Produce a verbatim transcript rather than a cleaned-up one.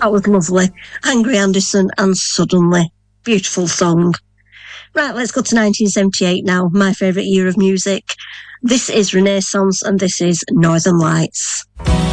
That was lovely. Angry Anderson and Suddenly. Beautiful song. Right, let's go to nineteen seventy-eight now, my favourite year of music. This is Renaissance and this is Northern Lights.